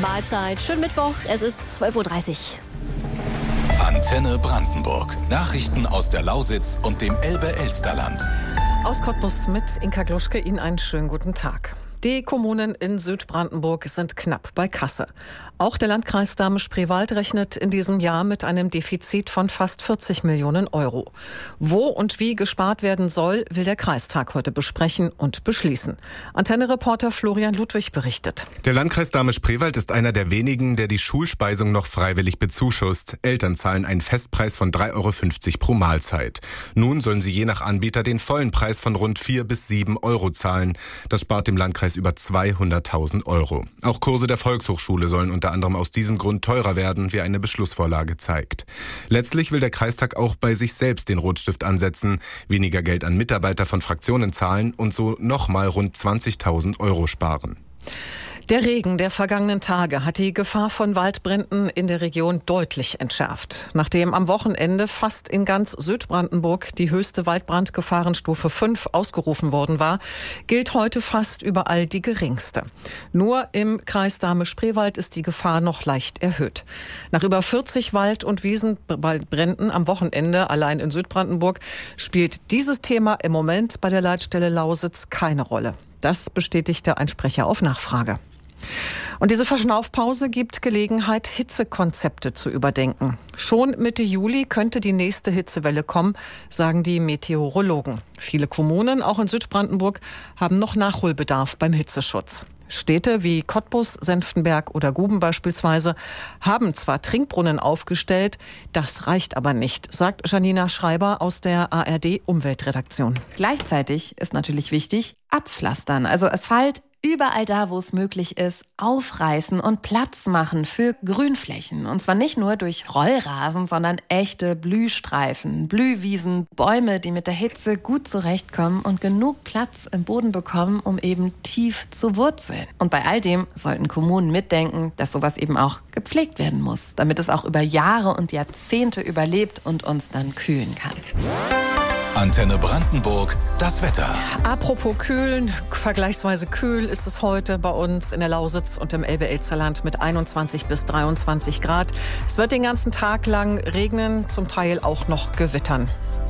Mahlzeit. Schönen Mittwoch, es ist 12.30 Uhr. Antenne Brandenburg. Nachrichten aus der Lausitz und dem Elbe-Elsterland. Aus Cottbus mit Inka Gluschke, Ihnen einen schönen guten Tag. Die Kommunen in Südbrandenburg sind knapp bei Kasse. Auch der Landkreis Dahme-Spreewald rechnet in diesem Jahr mit einem Defizit von fast 40 Millionen Euro. Wo und wie gespart werden soll, will der Kreistag heute besprechen und beschließen. Antenne-Reporter Florian Ludwig berichtet. Der Landkreis Dahme-Spreewald ist einer der wenigen, der die Schulspeisung noch freiwillig bezuschusst. Eltern zahlen einen Festpreis von 3,50 € pro Mahlzeit. Nun sollen sie je nach Anbieter den vollen Preis von rund 4 bis 7 Euro zahlen. Das spart dem Landkreis über 200.000 Euro. Auch Kurse der Volkshochschule sollen unter anderem aus diesem Grund teurer werden, wie eine Beschlussvorlage zeigt. Letztlich will der Kreistag auch bei sich selbst den Rotstift ansetzen, weniger Geld an Mitarbeiter von Fraktionen zahlen und so nochmal rund 20.000 Euro sparen. Der Regen der vergangenen Tage hat die Gefahr von Waldbränden in der Region deutlich entschärft. Nachdem am Wochenende fast in ganz Südbrandenburg die höchste Waldbrandgefahrenstufe 5 ausgerufen worden war, gilt heute fast überall die geringste. Nur im Kreis Dahme-Spreewald ist die Gefahr noch leicht erhöht. Nach über 40 Wald- und Wiesenwaldbränden am Wochenende allein in Südbrandenburg spielt dieses Thema im Moment bei der Leitstelle Lausitz keine Rolle. Das bestätigte ein Sprecher auf Nachfrage. Und diese Verschnaufpause gibt Gelegenheit, Hitzekonzepte zu überdenken. Schon Mitte Juli könnte die nächste Hitzewelle kommen, sagen die Meteorologen. Viele Kommunen, auch in Südbrandenburg, haben noch Nachholbedarf beim Hitzeschutz. Städte wie Cottbus, Senftenberg oder Guben beispielsweise haben zwar Trinkbrunnen aufgestellt, das reicht aber nicht, sagt Janina Schreiber aus der ARD-Umweltredaktion. Gleichzeitig ist natürlich wichtig, abpflastern, also Asphalt überall da, wo es möglich ist, aufreißen und Platz machen für Grünflächen. Und zwar nicht nur durch Rollrasen, sondern echte Blühstreifen, Blühwiesen, Bäume, die mit der Hitze gut zurechtkommen und genug Platz im Boden bekommen, um eben tief zu wurzeln. Und bei all dem sollten Kommunen mitdenken, dass sowas eben auch gepflegt werden muss, damit es auch über Jahre und Jahrzehnte überlebt und uns dann kühlen kann. Antenne Brandenburg, das Wetter. Apropos kühlen, vergleichsweise kühl ist es heute bei uns in der Lausitz und im Elbe-Elsterland mit 21 bis 23 Grad. Es wird den ganzen Tag lang regnen, zum Teil auch noch gewittern.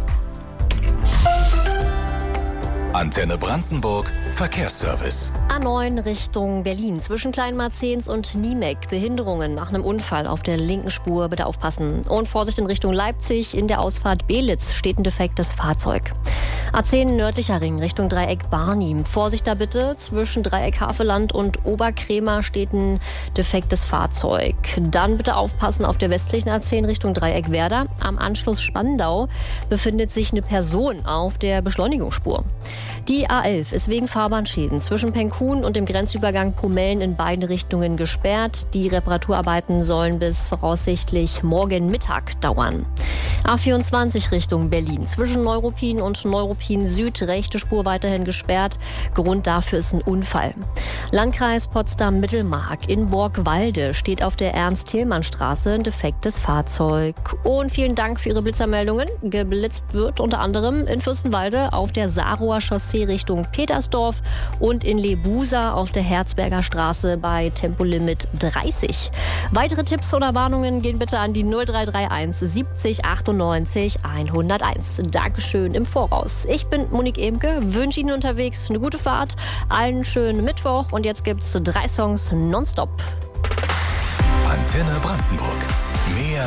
Antenne Brandenburg, Verkehrsservice. A9 Richtung Berlin. Zwischen Kleinmarzens und Niemek. Behinderungen nach einem Unfall auf der linken Spur. Bitte aufpassen. Und Vorsicht in Richtung Leipzig. In der Ausfahrt Belitz steht ein defektes Fahrzeug. A10 nördlicher Ring Richtung Dreieck Barnim. Vorsicht da bitte. Zwischen Dreieck Haveland und Oberkrämer steht ein defektes Fahrzeug. Dann bitte aufpassen auf der westlichen A10 Richtung Dreieck Werder. Am Anschluss Spandau befindet sich eine Person auf der Beschleunigungsspur. Die A11 ist wegen Fahrbahnschäden zwischen Penkhuhn und dem Grenzübergang Pomellen in beiden Richtungen gesperrt. Die Reparaturarbeiten sollen bis voraussichtlich morgen Mittag dauern. A24 Richtung Berlin. Zwischen Neuruppin und Neuruppin Süd rechte Spur weiterhin gesperrt. Grund dafür ist ein Unfall. Landkreis Potsdam-Mittelmark. In Borgwalde steht auf der Ernst-Thälmann-Straße ein defektes Fahrzeug. Und vielen Dank für Ihre Blitzermeldungen. Geblitzt wird unter anderem in Fürstenwalde auf der Saarroher Chaussee Richtung Petersdorf und in Lebusa auf der Herzberger Straße bei Tempolimit 30. Weitere Tipps oder Warnungen gehen bitte an die 0331 70 98 101. Dankeschön im Voraus. Ich bin Monique Emke, wünsche Ihnen unterwegs eine gute Fahrt, einen schönen Mittwoch und jetzt gibt's 3 Songs nonstop. Antenne Brandenburg. Mehr